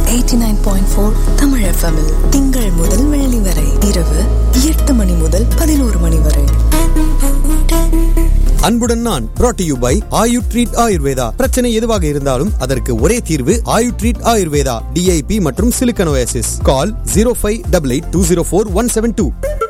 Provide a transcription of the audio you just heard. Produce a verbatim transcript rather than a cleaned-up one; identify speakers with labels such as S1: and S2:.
S1: Eighty nine point four Tamil எஃப்எம்மில் திங்கள் முதல் வெள்ளி வரை இரவு எட்டு மணி முதல் பதினோரு மணி வரை.
S2: அன்புடன் நான் brought to you by Ayu treat Ayurveda. பிரச்சனை எதுவாக இருந்தாலும் அதற்கு ஒரே தீர்வு ஆயு ட்ரீட் ஆயுர்வேதா. டிஐபி மற்றும் சிலிக்கனோசிஸ். கால் zero five eight eight two zero four one seven two.